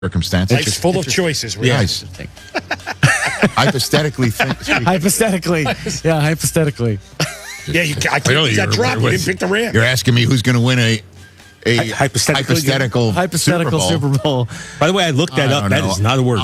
circumstances. Life's full of choices. Really. Nice. Hypothetically. Hypothetically. Yeah, hypothetically. Yeah, I told you that drop. You didn't pick the Rams. You're asking me who's going to win a hypothetical Super Bowl. By the way, I looked that up. That is not a word.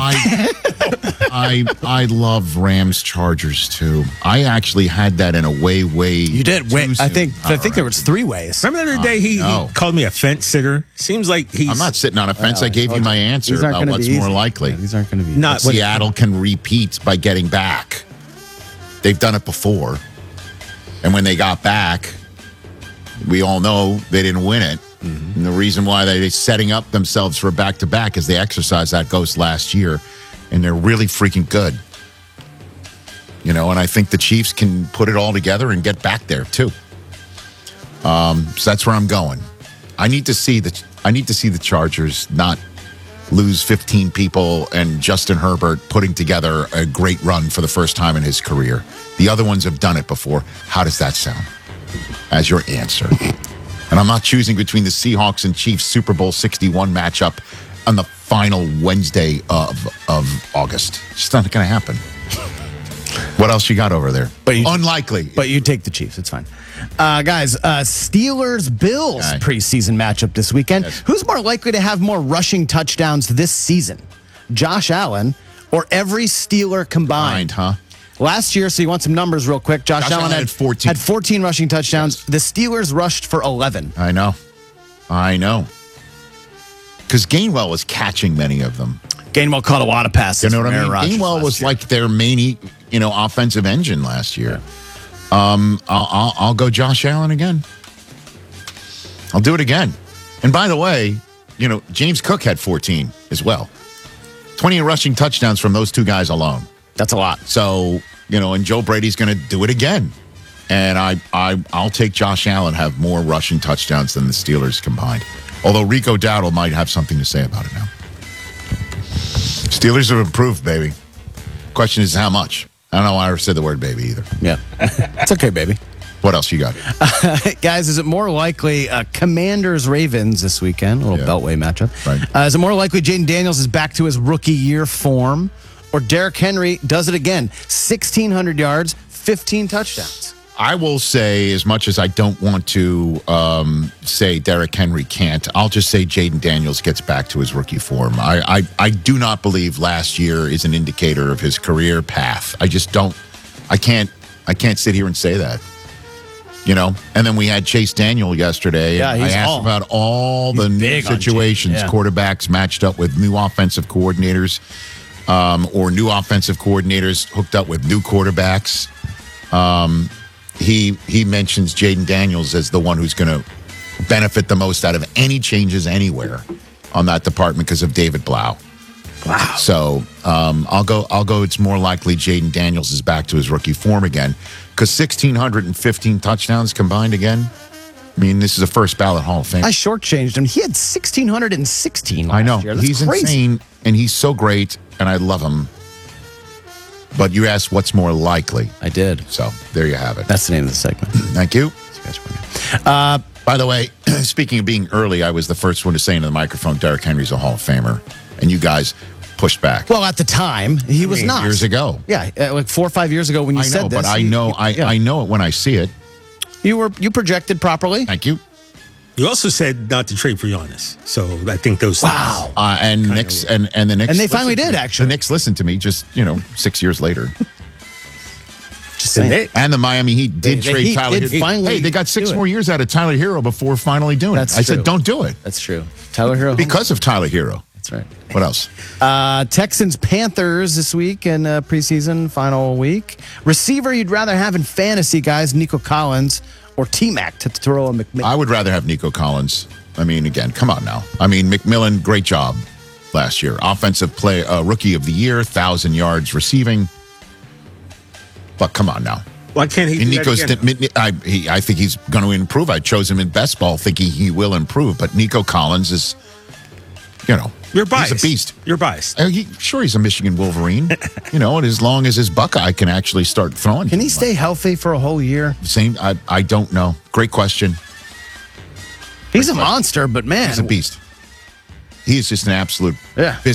I love Rams Chargers too. I actually had that in a way. You did. I think there was 3 ways. Remember the other day he called me a fence sitter? Seems like he's. I'm not sitting on a fence. I gave you my answer about what's more likely. Yeah, these aren't going to be. Not Seattle can repeat by getting back. They've done it before, and when they got back, we all know they didn't win it. Mm-hmm. And the reason why they're setting up themselves for back-to-back is they exercised that ghost last year, and they're really freaking good. And I think the Chiefs can put it all together and get back there too. So that's where I'm going. I need to see the Chargers not lose 15 people and Justin Herbert putting together a great run for the first time in his career. The other ones have done it before. How does that sound? As your answer. And I'm not choosing between the Seahawks and Chiefs Super Bowl 61 matchup on the final Wednesday of August. It's just not going to happen. What else you got over there? Unlikely. But you take the Chiefs. It's fine. Guys, Steelers-Bills preseason matchup this weekend. Yes. Who's more likely to have more rushing touchdowns this season? Josh Allen or every Steeler combined? Huh? Last year, so you want some numbers real quick. Josh Allen had 14 rushing touchdowns. Yes. The Steelers rushed for 11. I know. Because Gainwell was catching many of them. Gainwell caught a lot of passes. You know what I mean? Gainwell was like their main, offensive engine last year. Yeah. I'll go Josh Allen again. I'll do it again. And by the way, James Cook had 14 as well. 20 rushing touchdowns from those 2 guys alone. That's a lot. So, and Joe Brady's going to do it again. And I'll take Josh Allen have more rushing touchdowns than the Steelers combined. Although Rico Dowdle might have something to say about it now. Steelers have improved, baby. Question is how much? I don't know why I ever said the word baby either. Yeah. It's okay, baby. What else you got? Guys, is it more likely Commanders-Ravens this weekend? A little Beltway matchup. Right. Is it more likely Jaden Daniels is back to his rookie year form? Or Derrick Henry does it again? 1,600 yards, 15 touchdowns. I will say, as much as I don't want to say Derrick Henry can't, I'll just say Jaden Daniels gets back to his rookie form. I do not believe last year is an indicator of his career path. I just don't. I can't sit here and say that. And then we had Chase Daniel yesterday. Yeah, I asked about all the new situations, quarterbacks matched up with new offensive coordinators, or new offensive coordinators hooked up with new quarterbacks. He mentions Jaden Daniels as the one who's going to benefit the most out of any changes anywhere on that department because of David Blau. Wow. So I'll go. It's more likely Jaden Daniels is back to his rookie form again because 1,615 touchdowns combined again. I mean, this is a first ballot Hall of Fame. I shortchanged him. He had 1,616 last year. That's He's crazy. Insane, and he's so great, and I love him. But you asked what's more likely. I did. So there you have it. That's the name of the segment. Thank you. By the way, speaking of being early, I was the first one to say into the microphone, Derrick Henry's a Hall of Famer. And you guys pushed back. Well, at the time, he was not. Years ago. Yeah, like 4 or 5 years ago when you said this. But I know it when I see it. You projected properly. Thank you. You also said not to trade for Giannis. So I think those Wow. And the Knicks and they finally did, actually. The Knicks listened to me just, 6 years later. Just saying. And the Miami Heat did trade Tyler Hero. Hey, they got 6 more years out of Tyler Hero before finally doing it. I said, don't do it. That's true. Tyler Hero. Because of Tyler Hero. That's right. What else? Texans-Panthers this week in preseason final week. Receiver you'd rather have in fantasy, guys, Nico Collins or T-Mac to throw a McMillan? I would rather have Nico Collins. I mean, again, come on now. I mean, McMillan, great job last year. Offensive play, rookie of the year, 1,000 yards receiving. But come on now. Why can't he? I think he's going to improve. I chose him in best ball thinking he will improve. But Nico Collins is, you're biased. He's a beast. You're biased. He's a Michigan Wolverine. And as long as his Buckeye can actually start throwing. Can he stay healthy for a whole year? I don't know. Great question. He's a monster, but man. He's a beast. He's just an absolute Yeah.